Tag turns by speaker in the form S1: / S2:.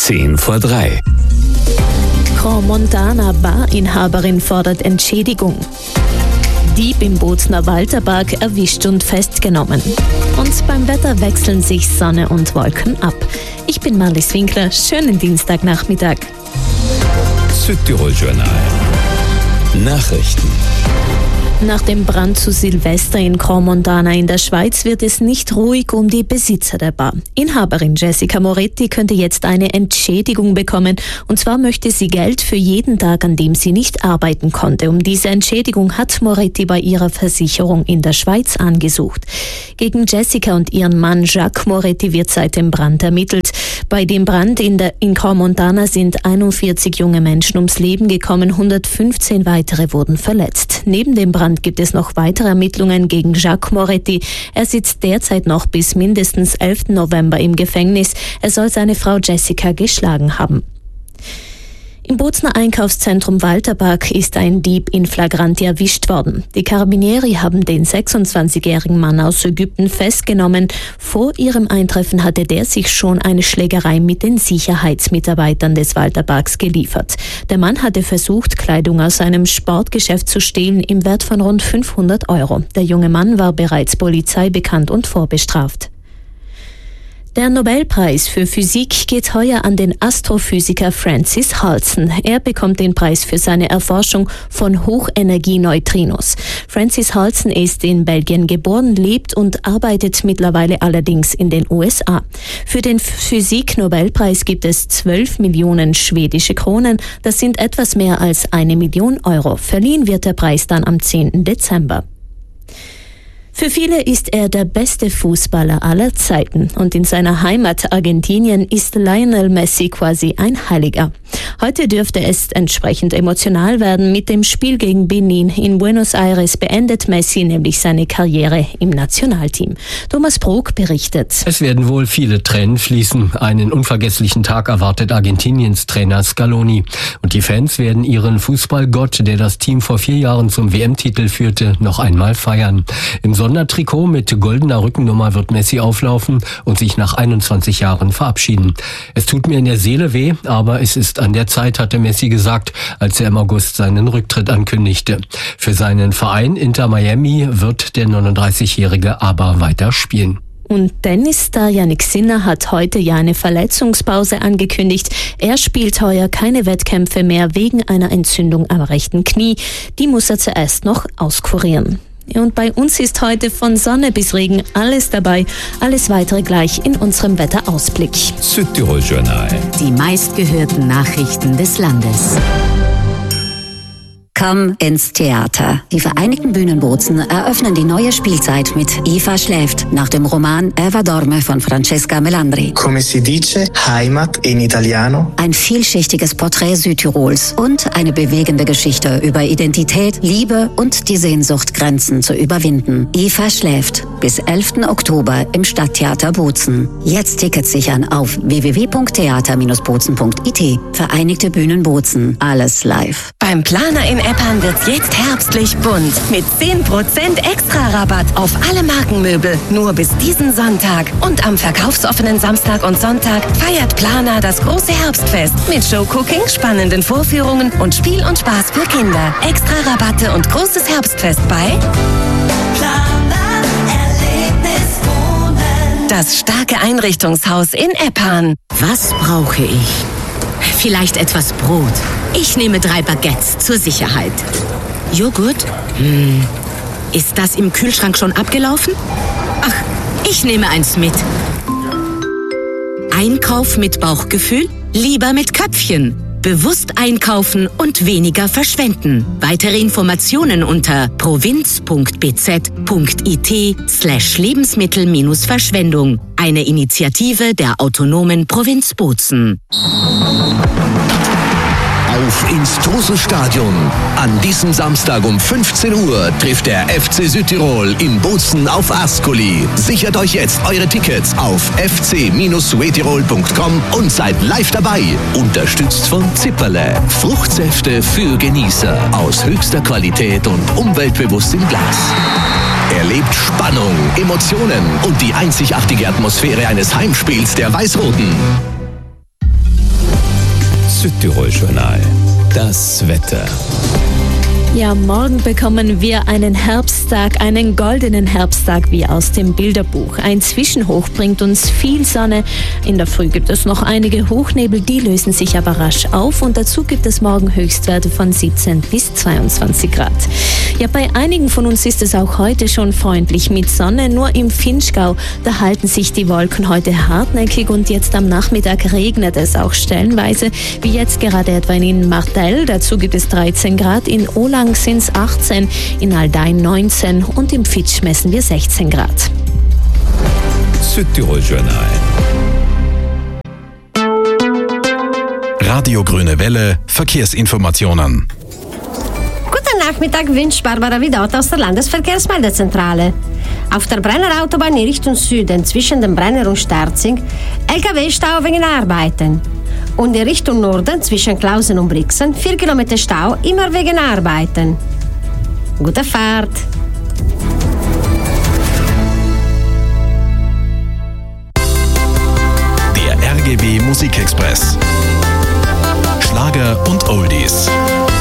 S1: 2:10.
S2: Crans-Montana Barinhaberin fordert Entschädigung. Dieb im Bozner Walterpark erwischt und festgenommen. Und beim Wetter wechseln sich Sonne und Wolken ab. Ich bin Marlies Winkler, schönen Dienstagnachmittag.
S1: Südtirol Journal. Nachrichten.
S2: Nach dem Brand zu Silvester in Crans-Montana in der Schweiz wird es nicht ruhig um die Besitzer der Bar. Inhaberin Jessica Moretti könnte jetzt eine Entschädigung bekommen. Und zwar möchte sie Geld für jeden Tag, an dem sie nicht arbeiten konnte. Um diese Entschädigung hat Moretti bei ihrer Versicherung in der Schweiz angesucht. Gegen Jessica und ihren Mann Jacques Moretti wird seit dem Brand ermittelt. Bei dem Brand in Crans-Montana sind 41 junge Menschen ums Leben gekommen, 115 weitere wurden verletzt. Neben dem Brand gibt es noch weitere Ermittlungen gegen Jacques Moretti. Er sitzt derzeit noch bis mindestens 11. November im Gefängnis. Er soll seine Frau Jessica geschlagen haben. Im Bozner Einkaufszentrum Walterpark ist ein Dieb in flagranti erwischt worden. Die Carabinieri haben den 26-jährigen Mann aus Ägypten festgenommen. Vor ihrem Eintreffen hatte der sich schon eine Schlägerei mit den Sicherheitsmitarbeitern des Walterparks geliefert. Der Mann hatte versucht, Kleidung aus einem Sportgeschäft zu stehlen im Wert von rund 500 €. Der junge Mann war bereits Polizei bekannt und vorbestraft. Der Nobelpreis für Physik geht heuer an den Astrophysiker Francis Halsen. Er bekommt den Preis für seine Erforschung von Hochenergieneutrinos. Francis Halsen ist in Belgien geboren, lebt und arbeitet mittlerweile allerdings in den USA. Für den Physik-Nobelpreis gibt es 12 Millionen schwedische Kronen. Das sind etwas mehr als 1 Million €. Verliehen wird der Preis dann am 10. Dezember. Für viele ist er der beste Fußballer aller Zeiten und in seiner Heimat Argentinien ist Lionel Messi quasi ein Heiliger. Heute dürfte es entsprechend emotional werden. Mit dem Spiel gegen Benin in Buenos Aires beendet Messi nämlich seine Karriere im Nationalteam. Thomas Brok berichtet.
S3: Es werden wohl viele Tränen fließen. Einen unvergesslichen Tag erwartet Argentiniens Trainer Scaloni. Und die Fans werden ihren Fußballgott, der das Team vor 4 Jahren zum WM-Titel führte, noch einmal feiern. Im Sondertrikot mit goldener Rückennummer wird Messi auflaufen und sich nach 21 Jahren verabschieden. Es tut mir in der Seele weh, aber es ist an der Zeit, hatte Messi gesagt, als er im August seinen Rücktritt ankündigte. Für seinen Verein Inter Miami wird der 39-Jährige aber weiter spielen.
S2: Und Tennisstar Jannik Sinner hat heute ja eine Verletzungspause angekündigt. Er spielt heuer keine Wettkämpfe mehr wegen einer Entzündung am rechten Knie. Die muss er zuerst noch auskurieren. Und bei uns ist heute von Sonne bis Regen alles dabei. Alles weitere gleich in unserem Wetterausblick.
S1: Südtirol Journal.
S4: Die meistgehörten Nachrichten des Landes. Komm ins Theater. Die Vereinigten Bühnen Bozen eröffnen die neue Spielzeit mit Eva schläft nach dem Roman Eva dorme von Francesca Melandri.
S5: Come si dice, Heimat in Italiano.
S4: Ein vielschichtiges Porträt Südtirols und eine bewegende Geschichte über Identität, Liebe und die Sehnsucht, Grenzen zu überwinden. Eva schläft bis 11. Oktober im Stadttheater Bozen. Jetzt Tickets sichern auf www.theater-bozen.it. Vereinigte Bühnen Bozen. Alles live.
S6: Beim Planer in Eppan wird's jetzt herbstlich bunt. Mit 10% Extra-Rabatt auf alle Markenmöbel. Nur bis diesen Sonntag. Und am verkaufsoffenen Samstag und Sonntag feiert Planer das große Herbstfest. Mit Showcooking, spannenden Vorführungen und Spiel und Spaß für Kinder. Extra-Rabatte und großes Herbstfest bei Planer Erlebniswohnen. Das starke Einrichtungshaus in Eppan.
S7: Was brauche ich? Vielleicht etwas Brot. Ich nehme 3 Baguettes zur Sicherheit. Joghurt? Ist das im Kühlschrank schon abgelaufen? Ach, ich nehme eins mit. Einkauf mit Bauchgefühl? Lieber mit Köpfchen. Bewusst einkaufen und weniger verschwenden. Weitere Informationen unter provinz.bz.it/Lebensmittel-Verschwendung. Eine Initiative der autonomen Provinz Bozen.
S8: Auf ins Trosel-Stadion. An diesem Samstag um 15 Uhr trifft der FC Südtirol in Bozen auf Ascoli. Sichert euch jetzt eure Tickets auf fc-suetirol.com und seid live dabei. Unterstützt von Zipperle. Fruchtsäfte für Genießer aus höchster Qualität und umweltbewusst im Glas. Erlebt Spannung, Emotionen und die einzigartige Atmosphäre eines Heimspiels der Weiß-Roten.
S1: Südtirol-Journal. Das Wetter.
S2: Ja, morgen bekommen wir einen Herbsttag, einen goldenen Herbsttag wie aus dem Bilderbuch. Ein Zwischenhoch bringt uns viel Sonne. In der Früh gibt es noch einige Hochnebel, die lösen sich aber rasch auf und dazu gibt es morgen Höchstwerte von 17 bis 22 Grad. Ja, bei einigen von uns ist es auch heute schon freundlich mit Sonne, nur im Vinschgau, da halten sich die Wolken heute hartnäckig und jetzt am Nachmittag regnet es auch stellenweise, wie jetzt gerade etwa in Martell, dazu gibt es 13 Grad, in Olang sind es 18, in Aldein 19 und im Fitsch messen wir 16 Grad.
S1: Südtirol-Journal.
S9: Radio Grüne Welle, Verkehrsinformationen.
S10: Guten Nachmittag, wünscht Barbara Vidot aus der Landesverkehrsmeldezentrale. Auf der Brenner Autobahn in Richtung Süden zwischen dem Brenner und Sterzing LKW-Stau wegen Arbeiten. Und in Richtung Norden zwischen Klausen und Brixen 4 Kilometer Stau, immer wegen Arbeiten. Gute Fahrt!
S9: Der RGW Musikexpress. Schlager und Oldies.